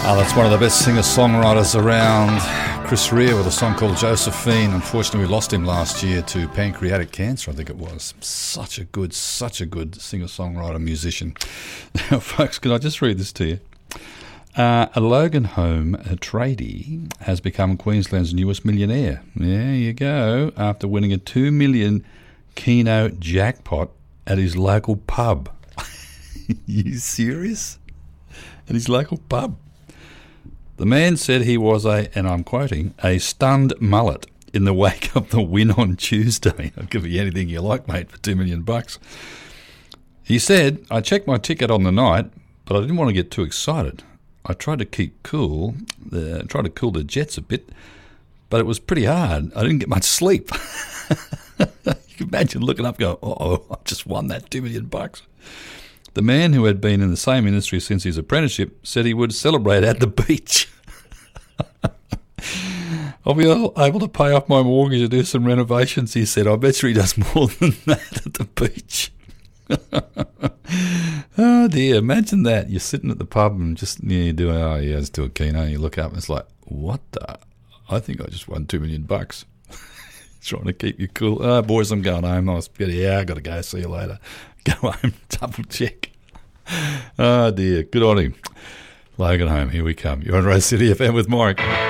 That's one of the best singer-songwriters around. Chris Rea with a song called Josephine. Unfortunately, we lost him last year to pancreatic cancer, I think it was. Such a good singer-songwriter, musician. Now, folks, can I just read this to you? A Logan Home tradie has become Queensland's newest millionaire. There you go. After winning a $2 million Keno jackpot at his local pub. You serious? At his local pub. The man said he was and I'm quoting, a stunned mullet in the wake of the win on Tuesday. I'll give you anything you like, mate, for $2 million. He said, I checked my ticket on the night, but I didn't want to get too excited. I tried to keep cool, tried to cool the jets a bit, but it was pretty hard. I didn't get much sleep. You can imagine looking up going, I've just won that $2 million. The man, who had been in the same industry since his apprenticeship, said he would celebrate at the beach. I'll be able to pay off my mortgage and do some renovations, he said. I bet you he does more than that at the beach. Oh, dear. Imagine that. You're sitting at the pub and just, you do, let's do a Keno. You look up and it's like, what the? I think I just won $2 million. Trying to keep you cool. Oh, boys, I'm going home. I got to go. See you later. Go home, double check. Oh, dear. Good on him. Logan Home, here we come. You're on Rose City FM with Mike.